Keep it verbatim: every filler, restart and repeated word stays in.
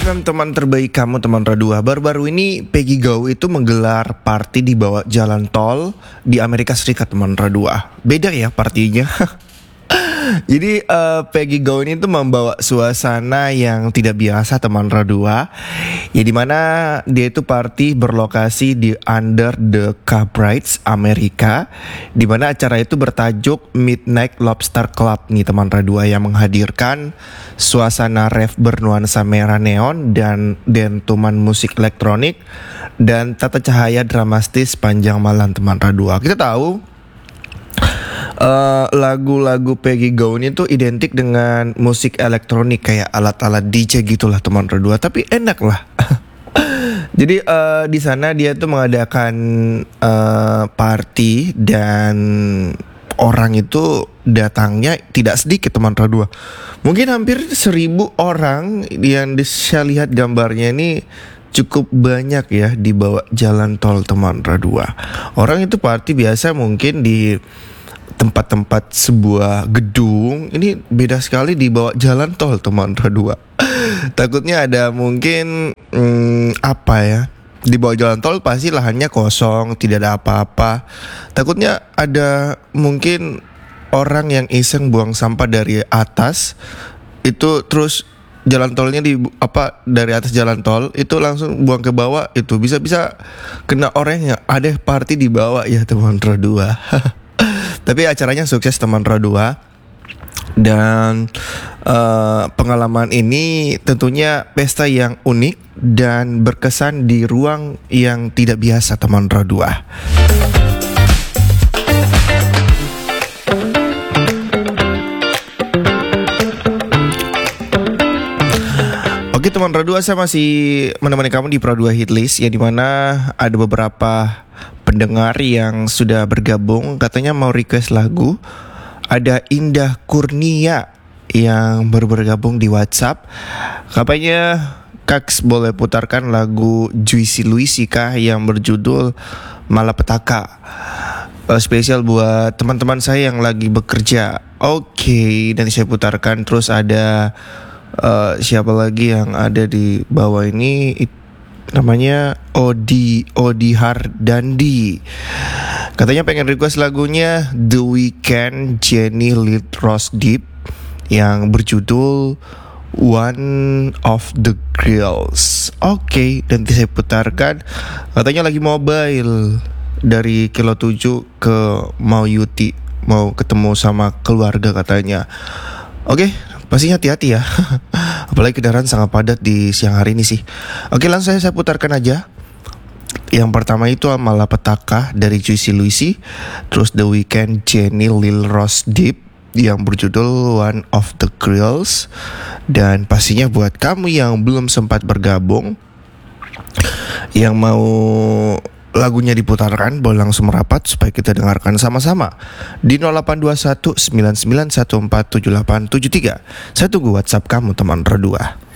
F M teman terbaik kamu, teman Radua. Baru-baru ini Peggy Gou itu menggelar party di bawah jalan tol di Amerika Serikat, teman Radua. Beda ya partinya. Jadi uh, Peggy Gou ini tuh membawa suasana yang tidak biasa, teman Radua. Ya dimana dia itu party berlokasi di Under the Caprites, Amerika. Dimana acara itu bertajuk Midnight Lobster Club nih, teman Radua, yang menghadirkan suasana rave bernuansa merah neon dan dentuman musik elektronik dan tata cahaya dramatis sepanjang malam, teman Radua. Kita tahu Uh, lagu-lagu Peggy Gou ini tuh identik dengan musik elektronik kayak alat-alat D J gitulah, teman Radua. Tapi enak lah. Jadi uh, di sana dia tuh mengadakan uh, party dan orang itu datangnya tidak sedikit, teman Radua. Mungkin hampir seribu orang yang saya lihat gambarnya ini. Cukup banyak ya di bawah jalan tol, teman Radua. Orang itu party biasa mungkin di tempat-tempat sebuah gedung, ini beda sekali di bawah jalan tol, teman Radua. Takutnya ada mungkin hmm, apa ya, di bawah jalan tol pasti lahannya kosong, tidak ada apa-apa. Takutnya ada mungkin orang yang iseng buang sampah dari atas itu, terus jalan tolnya di apa dari atas jalan tol itu langsung buang ke bawah, itu bisa-bisa kena orang yang ada party di bawah ya, teman Radua. Tapi acaranya sukses, teman Radua. Dan uh, pengalaman ini tentunya pesta yang unik dan berkesan di ruang yang tidak biasa, teman Radua. Oke, teman Radua, saya masih menemani kamu di Pradua Hitlist, ya, dimana ada beberapa pendengar yang sudah bergabung, katanya mau request lagu. Ada Indah Kurnia yang baru bergabung di WhatsApp. Katanya Kaks boleh putarkan lagu Juicy Luisi kah yang berjudul Malapetaka. uh, Spesial buat teman-teman saya yang lagi bekerja. Oke, nanti saya putarkan. Terus ada uh, siapa lagi yang ada di bawah ini? It, namanya Odi Odi Hardandi. Katanya pengen request lagunya The Weeknd Jenny Lil Rose Deep yang berjudul One of the Girls. Oke, nanti saya putarkan. Katanya lagi mobile dari Kilo tujuh ke Mau Yuti, mau ketemu sama keluarga katanya. Oke, pasti hati-hati ya. Apalagi kendaraan sangat padat di siang hari ini sih. Oke, langsung saya, saya putarkan aja. Yang pertama itu Malapetaka dari Juicy Luisi. Terus The Weeknd Jenny Lil Rose Deep yang berjudul One of the Girls. Dan pastinya buat kamu yang belum sempat bergabung, yang mau lagunya diputarkan, boleh langsung merapat supaya kita dengarkan sama-sama di nol delapan dua satu sembilan sembilan satu empat tujuh delapan tujuh tiga. Saya tunggu WhatsApp kamu, teman Radua.